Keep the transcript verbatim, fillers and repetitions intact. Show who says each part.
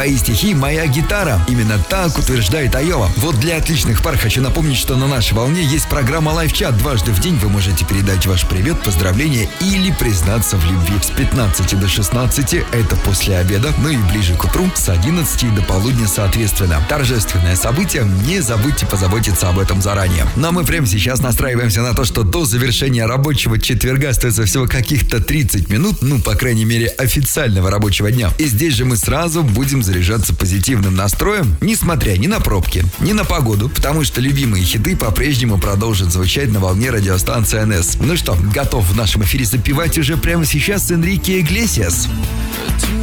Speaker 1: Твои стихи — моя гитара. Именно так утверждает Айова. Вот для отличных пар хочу напомнить, что на нашей волне есть программа «Лайв-чат». Дважды в день вы можете передать ваш привет, поздравления или признаться в любви. С пятнадцати до шестнадцати — это после обеда, ну и ближе к утру с одиннадцати до полудня соответственно. Торжественное событие, не забудьте позаботиться об этом заранее. Ну а мы прямо сейчас настраиваемся на то, что до завершения рабочего четверга остается всего каких-то тридцать минут, ну, по крайней мере, официального рабочего дня. И здесь же мы сразу будем заряжаться позитивным настроем, несмотря ни на пробки, ни на погоду, потому что любимые хиты по-прежнему продолжат звучать на волне радиостанции эн эс. Ну что, готов в нашем эфире запевать уже прямо сейчас Энрике Иглесиас?